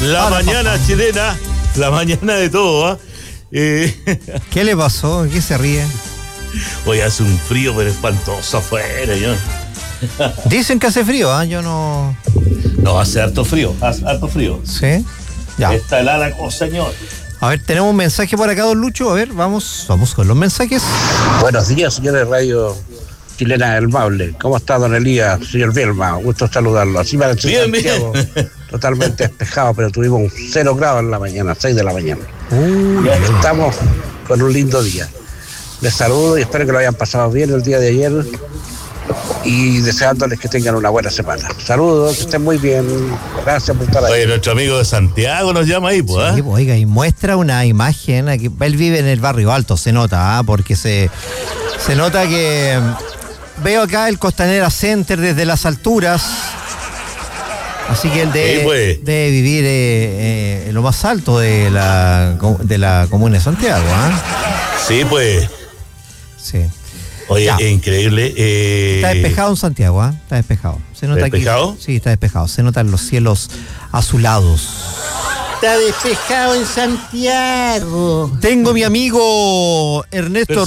La mañana chilena, la mañana de todo, ¿ah? ¿Qué le pasó? ¿Qué se ríe? Hoy hace un frío pero espantoso afuera, yo. Dicen que hace frío, ¿ah? Yo no... No, hace harto frío, ¿Sí? Ya. Está helada la cosa, señor. A ver, tenemos un mensaje por acá, don Lucho. A ver, vamos con los mensajes. Buenos días, señores Radio Chilena del Maule. ¿Cómo está, don Elías, señor Vilma? Gusto saludarlo. Así me Bien, Santiago, totalmente despejado, pero tuvimos un 0 grados en la mañana, 6 de la mañana. Ya estamos con un lindo día. Les saludo y espero que lo hayan pasado bien el día de ayer y deseándoles que tengan una buena semana. Saludos, que estén muy bien. Gracias por estar ahí. Oye, nuestro amigo de Santiago nos llama ahí, pues. Sí, pues, oiga, y muestra una imagen. Aquí, él vive en el barrio alto, se nota, porque se nota que veo acá el Costanera Center desde las alturas. Así que él debe vivir en lo más alto de la comuna de Santiago, Sí, pues. Sí. Oye, Ya. es increíble. Está despejado en Santiago, Está despejado. Se nota ¿Está despejado? Aquí, sí, está despejado. Se notan los cielos azulados. Está despejado en Santiago. Tengo mi amigo Ernesto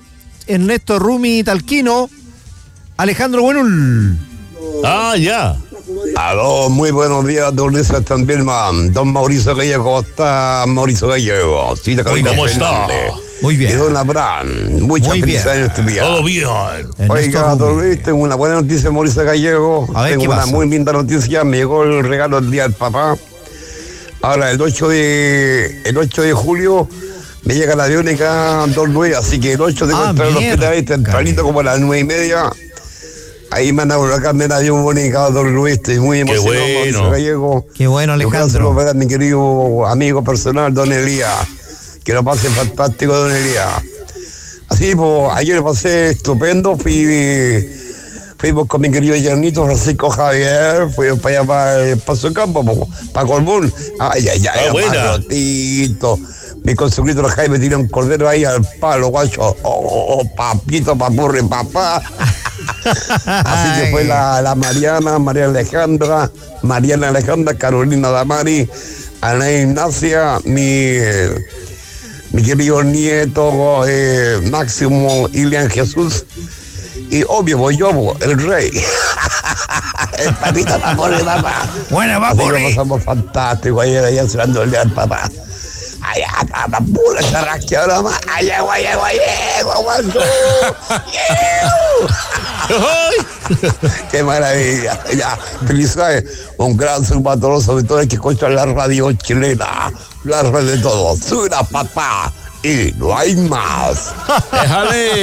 Rumi Talquino, Alejandro Buenul. Ah, ya. Aló, muy buenos días, don Luis también, don Mauricio Gallego. ¿Cómo está Mauricio Gallego? Sí, ¿Cómo está? Muy bien. Y don Abraham, muchas Muy bien. felicidades en este día. Todo bien. Oiga, don Luis, tengo una buena noticia, Mauricio Gallego. A ver, tengo ¿qué una pasa? muy linda noticia. Me llegó el regalo del día del papá. Ahora, el 8 de julio me llega la biónica, don Luis, así que el 8 tengo que entrar al hospital ahí tempranito, como a las 9:30. Ahí me han dado acá, me la dio un bonito, don Luis, estoy muy emocionado, bueno. Mauricio Gallego. Qué bueno, Alejandro. Gracias a mi querido amigo personal, don Elías. Que lo pase fantástico, don Elías. Así, pues, ayer lo pasé estupendo. Fuimos con mi querido Yanito Francisco Javier. Fuimos para allá, para el Paso Campo, para Colbún. Ay, buena. Rotito. Mi consugrito Jaime tiró un cordero ahí al palo, guacho. Papito, papurri, papá. Así que fue la Mariana, María Alejandra, Carolina Damari, Ana Ignacia, mi querido nieto Máximo Ilian Jesús, y obvio voy yo, el rey. El papito papurri, papá. Buena, Así que papurri. lo pasamos fantástico ayer allá cerrando el día al papá. Allá, papá, pura charrasqueada más. Allá, guaguazo. Qué maravilla. Ya, felicidades. Un gran saludo para todos, sobre todo el que escucha la radio chilena. La radio de todos. Sura, papá. Y no hay más. Déjale.